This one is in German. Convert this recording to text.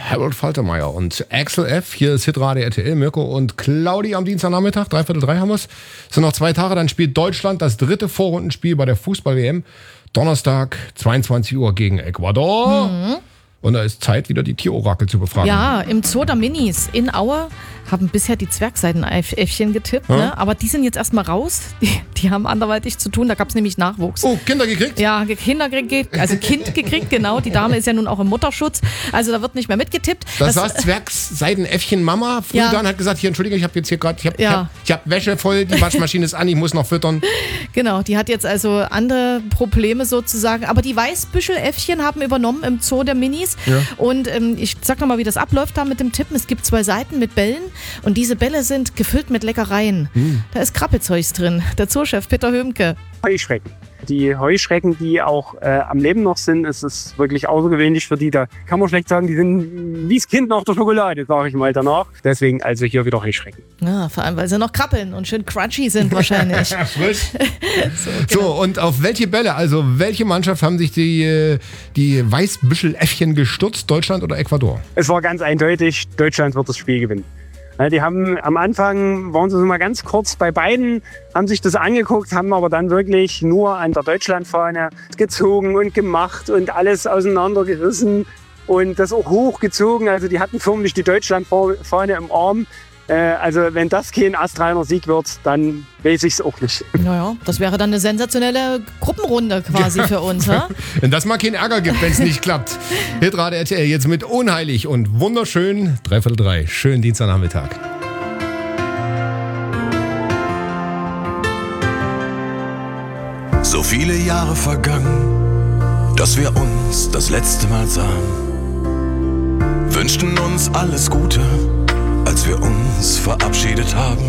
Harold Faltermeier und Axel F. Hier ist Hitradio RTL, Mirko und Claudi am Dienstagnachmittag, 2:45 haben wir es. Es sind noch 2 Tage, dann spielt Deutschland das 3. Vorrundenspiel bei der Fußball-WM. Donnerstag, 22 Uhr gegen Ecuador. Und da ist Zeit, wieder die Tierorakel zu befragen. Ja, im Zoo der Minis in Aue haben bisher die Zwergseidenäffchen getippt, ne? Aber die sind jetzt erstmal raus. Die haben anderweitig zu tun, da gab es nämlich Nachwuchs. Oh, Kinder gekriegt? Ja, Kind gekriegt, genau. Die Dame ist ja nun auch im Mutterschutz, also da wird nicht mehr mitgetippt. Das saß Zwergseidenäffchen Mama früh da und hat gesagt, hier, Entschuldigung, ich habe jetzt hier gerade, ich hab Wäsche voll, die Waschmaschine ist an, ich muss noch füttern. Genau, die hat jetzt also andere Probleme sozusagen, aber die Weißbüscheläffchen haben übernommen im Zoo der Minis. Ja. Und ich sag nochmal, wie das abläuft da mit dem Tippen. Es gibt 2 Seiten mit Bällen und diese Bälle sind gefüllt mit Leckereien. Da ist Krabbezeugs drin. Der Zoochef Peter Hömke. Heuschrecken. Die Heuschrecken, die auch am Leben noch sind, ist es wirklich außergewöhnlich für die. Da kann man schlecht sagen, die sind wie das Kind nach der Schokolade, sage ich mal danach. Deswegen also hier wieder Heuschrecken. Ja, vor allem, weil sie noch krabbeln und schön crunchy sind wahrscheinlich. Frisch. So, und auf welche Bälle, also welche Mannschaft haben sich die Weißbüscheläffchen gestürzt, Deutschland oder Ecuador? Es war ganz eindeutig, Deutschland wird das Spiel gewinnen. Die haben am Anfang, waren sie so mal ganz kurz bei beiden, haben sich das angeguckt, haben aber dann wirklich nur an der Deutschlandfahne gezogen und gemacht und alles auseinandergerissen und das auch hochgezogen. Also die hatten förmlich die Deutschlandfahne im Arm. Also wenn das kein astreiner Sieg wird, dann weiß ich es auch nicht. Naja, das wäre dann eine sensationelle Gruppenrunde quasi für uns. Ja? Wenn das mal keinen Ärger gibt, wenn es nicht klappt. Hitradio RTL jetzt mit Unheilig und wunderschön 3:45. Schönen Dienstagnachmittag. So viele Jahre vergangen, dass wir uns das letzte Mal sahen. Wünschten uns alles Gute, als wir uns verabschiedet haben.